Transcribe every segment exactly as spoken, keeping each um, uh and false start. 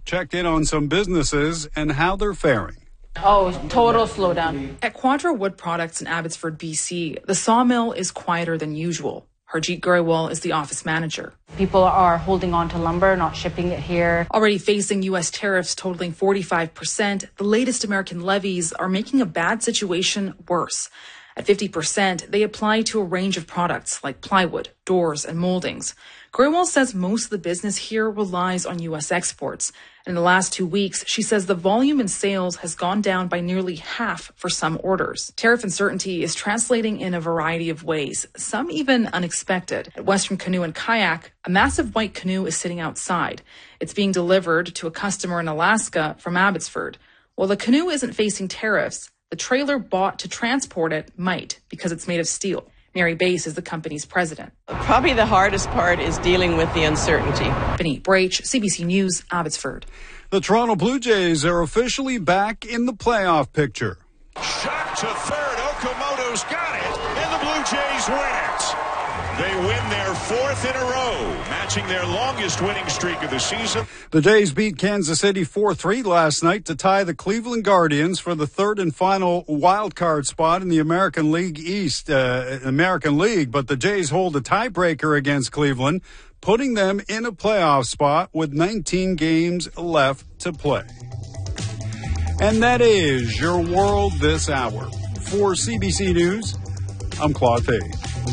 checked in on some businesses and how they're faring. Oh, total slowdown. At Quadra Wood Products in Abbotsford, B C, the sawmill is quieter than usual. Harjeet Grewal is the office manager. People are holding on to lumber, not shipping it here. Already facing U S tariffs totaling forty-five percent, the latest American levies are making a bad situation worse. At fifty percent, they apply to a range of products like plywood, doors, and moldings. Grewal says most of the business here relies on U S exports. In the last two weeks, she says the volume in sales has gone down by nearly half for some orders. Tariff uncertainty is translating in a variety of ways, some even unexpected. At Western Canoe and Kayak, a massive white canoe is sitting outside. It's being delivered to a customer in Alaska from Abbotsford. While the canoe isn't facing tariffs, the trailer bought to transport it might, because it's made of steel. Mary Bass is the company's president. Probably the hardest part is dealing with the uncertainty. Benit Brach, C B C News, Abbotsford. The Toronto Blue Jays are officially back in the playoff picture. Shot to third. Okamoto's got it, and the Blue Jays win it. They win their fourth in a row, matching their longest winning streak of the season. The Jays beat Kansas City four three last night to tie the Cleveland Guardians for the third and final wild card spot in the American League East, uh, American League. But the Jays hold a tiebreaker against Cleveland, putting them in a playoff spot with nineteen games left to play. And that is your world this hour. For C B C News, I'm Claude Fay.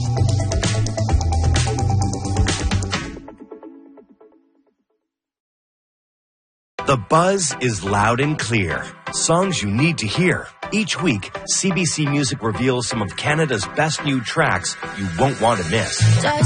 The buzz is loud and clear. Songs you need to hear. Each week, C B C Music reveals some of Canada's best new tracks you won't want to miss.